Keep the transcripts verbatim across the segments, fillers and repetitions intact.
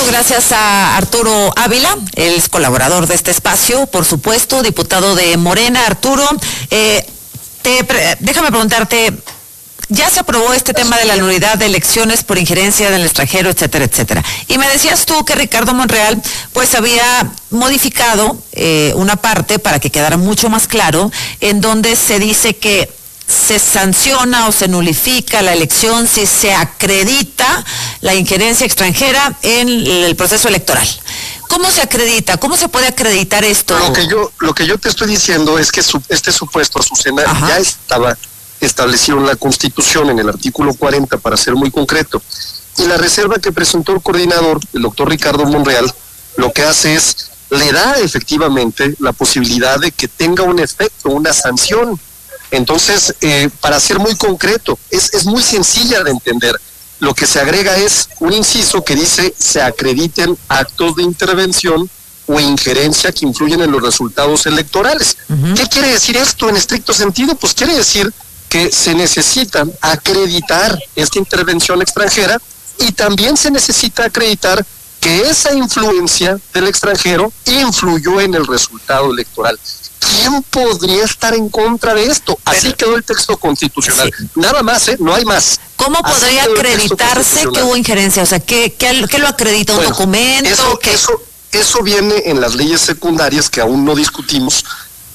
gracias a Arturo Ávila, él es colaborador de este espacio, por supuesto, diputado de Morena. Arturo, eh, te, déjame preguntarte, ya se aprobó este tema de la nulidad de elecciones por injerencia del extranjero, etcétera, etcétera. Y me decías tú que Ricardo Monreal, pues había modificado eh, una parte para que quedara mucho más claro, en donde se dice que se sanciona o se nulifica la elección si se acredita la injerencia extranjera en el proceso electoral. ¿Cómo se acredita? ¿Cómo se puede acreditar esto? Lo que yo, lo que yo te estoy diciendo es que su, este supuesto, Azucena, Ajá. ya estaba establecido en la Constitución, en el artículo cuarenta, para ser muy concreto. Y la reserva que presentó el coordinador, el doctor Ricardo Monreal, lo que hace es, le da efectivamente la posibilidad de que tenga un efecto, una sanción. Entonces, eh, para ser muy concreto, es, es muy sencilla de entender. Lo que se agrega es un inciso que dice se acrediten actos de intervención o injerencia que influyen en los resultados electorales. Uh-huh. ¿Qué quiere decir esto en estricto sentido? Pues quiere decir que se necesita acreditar esta intervención extranjera y también se necesita acreditar que esa influencia del extranjero influyó en el resultado electoral. ¿Quién podría estar en contra de esto? Así Pero, quedó el texto constitucional. Sí. Nada más, ¿eh? No hay más. ¿Cómo Así podría acreditarse que hubo injerencia? O sea, ¿qué, qué, qué lo acredita? ¿Un bueno, documento? Eso, eso, eso viene en las leyes secundarias que aún no discutimos.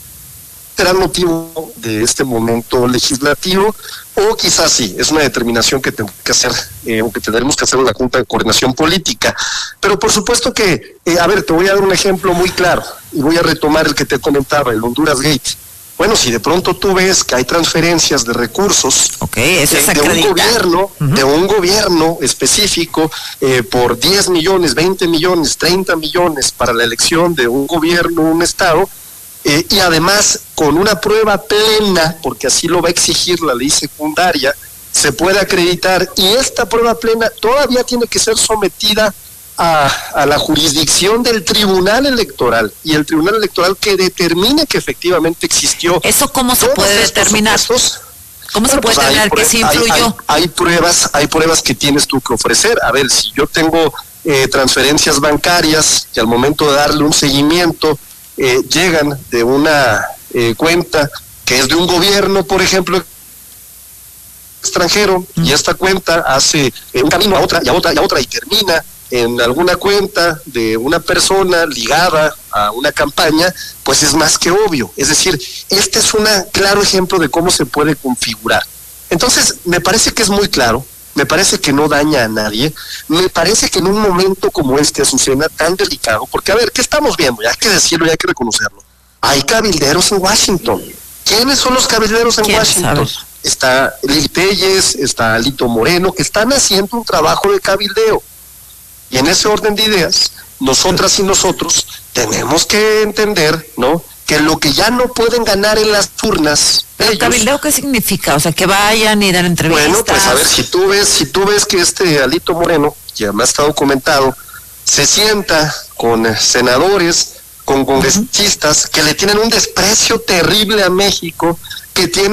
¿Será motivo de este momento legislativo? O quizás sí, es una determinación que tenemos que hacer, eh, o que tendremos que hacer en la Junta de Coordinación Política. Pero por supuesto que, eh, a ver, te voy a dar un ejemplo muy claro, y voy a retomar el que te comentaba, el Honduras Gate. Bueno, si de pronto tú ves que hay transferencias de recursos okay, eso de, es de un gobierno, uh-huh. de un gobierno específico, eh, por diez millones, veinte millones, treinta millones para la elección de un gobierno, un estado, Eh, y además con una prueba plena, porque así lo va a exigir la ley secundaria, se puede acreditar, y esta prueba plena todavía tiene que ser sometida a, a la jurisdicción del Tribunal Electoral, y el Tribunal Electoral que determine que efectivamente existió. ¿Eso cómo se puede determinar? Supuestos. ¿Cómo bueno, se puede pues determinar que sí influyó? Hay, hay, hay pruebas, hay pruebas que tienes tú que ofrecer. A ver, si yo tengo eh, transferencias bancarias que al momento de darle un seguimiento Eh, llegan de una eh, cuenta que es de un gobierno, por ejemplo, extranjero, mm. y esta cuenta hace eh, un camino a otra, y a otra, y a otra, y termina en alguna cuenta de una persona ligada a una campaña, pues es más que obvio. Es decir, este es un claro ejemplo de cómo se puede configurar. Entonces, me parece que es muy claro, me parece que no daña a nadie, me parece que en un momento como este, Azucena, tan delicado, porque a ver, ¿qué estamos viendo? Ya hay que decirlo y hay que reconocerlo. Hay cabilderos en Washington. ¿Quiénes son los cabilderos en Washington? Sabe? Está Lili Telles, está Alito Moreno, que están haciendo un trabajo de cabildeo. Y en ese orden de ideas, nosotras y nosotros tenemos que entender, ¿no?, que lo que ya no pueden ganar en las urnas. ¿El cabildeo qué significa? O sea, que vayan y dan entrevistas. Bueno, pues a ver, si tú ves, si tú ves que este Alito Moreno, que además está documentado, se sienta con senadores, con congresistas, uh-huh. que le tienen un desprecio terrible a México, que tienen